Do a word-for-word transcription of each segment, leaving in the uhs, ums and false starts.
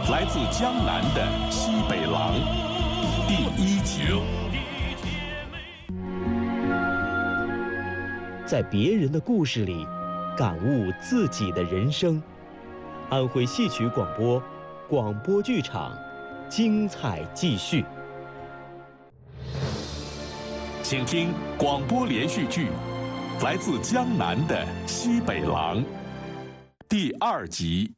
来自江南的西北狼第一集。 在别人的故事里，感悟自己的人生。安徽戏曲广播，广播剧场，精彩继续。 请听广播连续剧《来自江南的西北狼》第二集。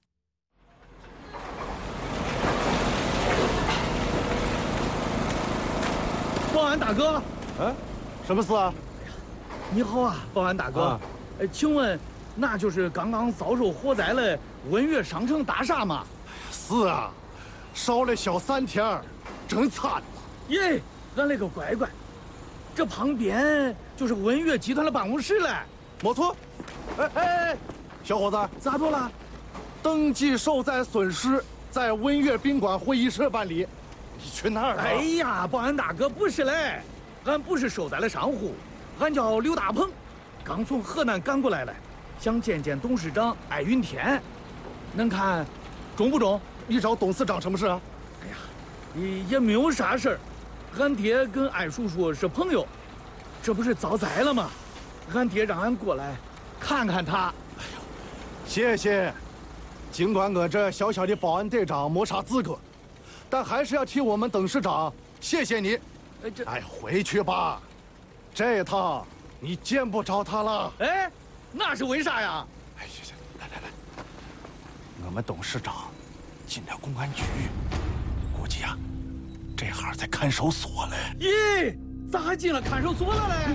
保安大哥， 哎，什么事啊？ 你好啊，保安大哥。啊、呃，请问，那就是刚刚遭受火灾的文悦商城大厦吗？ 是啊，烧了小三天，真惨。 耶，俺勒个乖乖，这旁边就是文悦集团的办公室嘞。 没错。哎哎哎，小伙子， 咋着了？ 登记受灾损失在文悦宾馆会议室办理。你去哪儿了？ 哎呀，保安大哥，不是嘞，俺不是受灾的商户。俺叫刘大鹏，刚从河南赶过来了，想见见董事长艾云天，恁看中不中？ 你找董事长什么事啊？ 哎呀，也也没有啥事儿，俺爹跟艾叔叔是朋友，这不是遭灾了吗？俺爹让俺过来看看他。 哎呦，谢谢。尽管我这小小的保安队长没啥资格，但还是要替我们董事长谢谢你。哎，这哎，回去吧。这一趟你见不着他了。 哎，那是为啥呀？ 哎，行行，来来来，我们董事长进了公安局，估计啊，这行在看守所嘞。 咦，咋还进了看守所了嘞？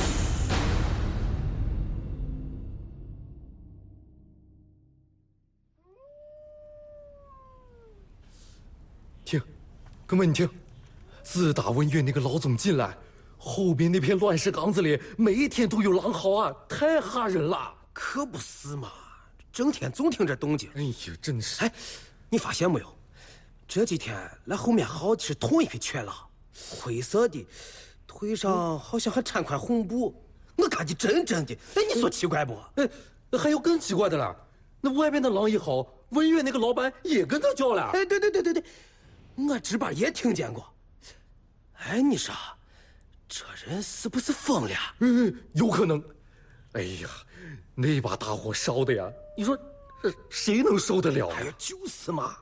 听，哥们你听，自打文悦那个老总进来。后边那片乱石岗子里，每一天都有狼嚎啊，太吓人了。 可不是嘛，整天总听这动静。 哎呀，真是！ 哎，你发现没有？这几天来后面嚎的是同一批犬狼，灰色的，腿上好像还缠块红布。我看的真真的。哎，你说奇怪不？ 哎，还有更奇怪的了，那外边的狼一嚎，文悦那个老板也跟着叫了。 哎，对对对对对，我值班也听见过。哎，你说。这人是不是疯了？ 嗯，有可能。哎呀，那把大火烧的呀，你说谁能受得了啊？ 哎呀，就是嘛。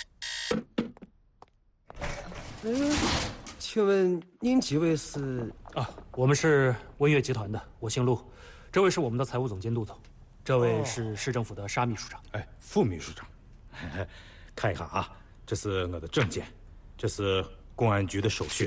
哎，请问您几位是？ 啊，我们是文悦集团的，我姓陆。这位是我们的财务总监杜总，这位是市政府的沙秘书长。 哎，副秘书长，看一看啊，这是我的证件，这是公安局的手续。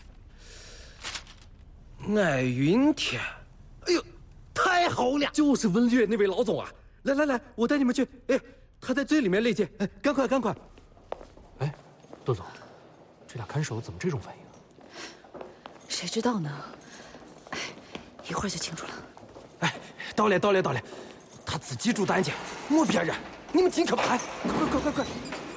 艾云天，哎呦，太好了！ 就是文悦那位老总啊！来来来，我带你们去。哎，他在最里面内监，哎，赶快赶快！ 哎，杜总，这俩看守怎么这种反应？ 谁知道呢？哎，一会儿就清楚了。 哎，到了到了到了，他自己住单间，没别人，你们进去吧！哎，快快快快快！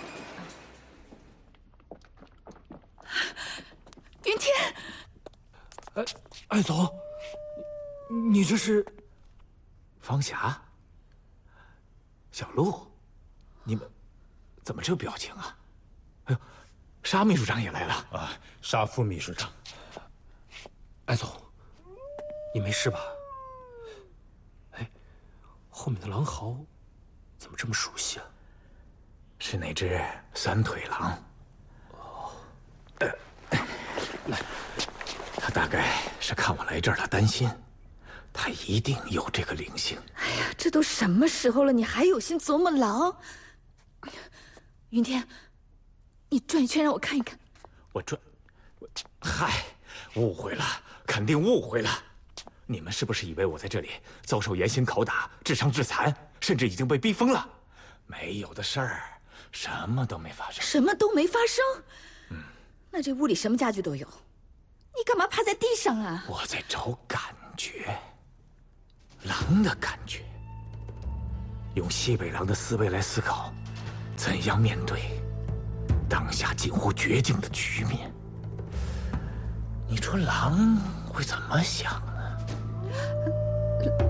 云天。 哎，艾总，你这是？ 方霞，小陆，你们怎么这表情啊？哎呦，沙秘书长也来了啊！沙副秘书长， 艾总，你没事吧？哎，后面的狼嚎怎么这么熟悉啊？ 是那只三腿狼。哦，呃，来。他大概是看我来这儿，他担心，他一定有这个灵性。 哎呀，这都什么时候了，你还有心琢磨狼？云天，你转一圈让我看一看。 我转，我，嗨，误会了，肯定误会了。你们是不是以为我在这里遭受严刑拷打、致伤致残，甚至已经被逼疯了？没有的事儿，什么都没发生。 什么都没发生？嗯，那这屋里什么家具都有。你干嘛趴在地上啊？ 我在找感觉，狼的感觉。用西北狼的思维来思考，怎样面对当下近乎绝境的局面。你说狼会怎么想呢？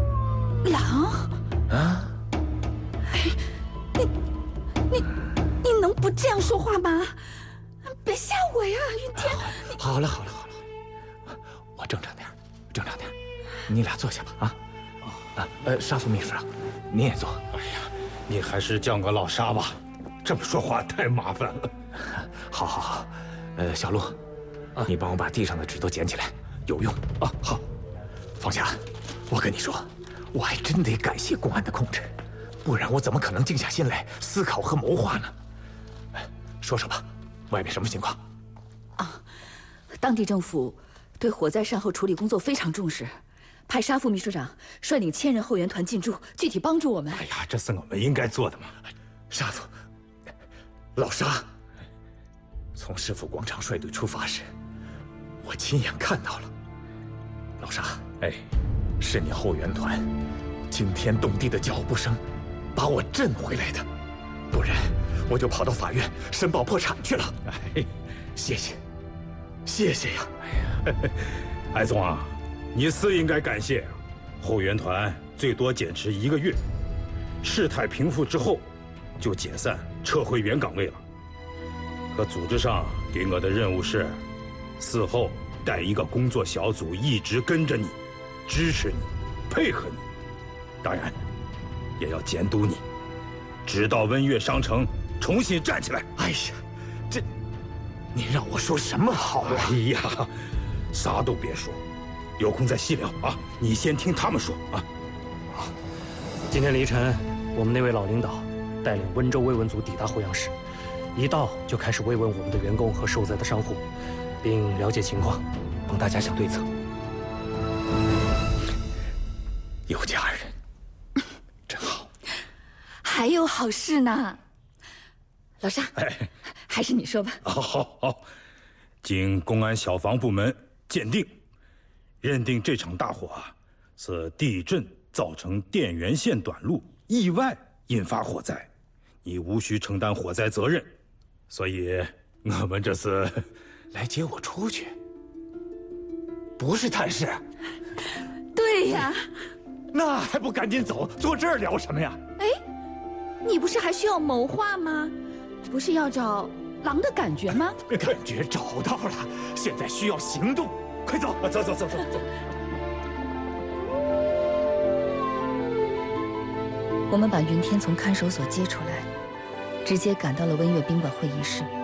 狼？ 啊？ 哎，你你你能不这样说话吗？别吓我呀，云天！ 好了好了好了，我正常点，正常点。你俩坐下吧啊。啊，呃，沙副秘书长，您也坐。 哎呀，你还是叫个老沙吧，这么说话太麻烦了。 好好好，呃，小陆，啊，你帮我把地上的纸都捡起来，有用啊。好，放下。我跟你说，我还真得感谢公安的控制，不然我怎么可能静下心来思考和谋划呢？说说吧，外面什么情况？ 啊，当地政府对火灾善后处理工作非常重视。派沙副秘书长率领千人后援团进驻，具体帮助我们。 哎呀，这是我们应该做的嘛。 沙副，老沙，从市府广场率队出发时，我亲眼看到了。老沙，哎，是你后援团惊天动地的脚步声，把我震回来的，不然我就跑到法院申报破产去了。哎，谢谢，谢谢呀。 哎呀，艾总啊。你是应该感谢，后援团最多坚持一个月，事态平复之后，就解散撤回原岗位了。可组织上给我的任务是，事后带一个工作小组一直跟着你，支持你，配合你，当然，也要监督你，直到温悦商城重新站起来。 哎呀，这，你让我说什么好啊？ 哎呀，啥都别说。有空再细聊啊！你先听他们说啊。 好，今天凌晨，我们那位老领导带领温州慰问组抵达后阳市，一到就开始慰问我们的员工和受灾的商户，并了解情况，帮大家想对策。 有家人，真好。 还有好事呢，老沙， 哎， 还是你说吧。 好，好，好。经公安消防部门鉴定。认定这场大火啊，是地震造成电源线短路，意外引发火灾，你无需承担火灾责任，所以我们这是来接我出去，不是探视。 对呀， 那还不赶紧走？坐这儿聊什么呀？ 哎，你不是还需要谋划吗？不是要找狼的感觉吗？ 感觉找到了，现在需要行动。快走！ 走走走走走！ 我们把云天从看守所接出来，直接赶到了温悦宾馆会议室。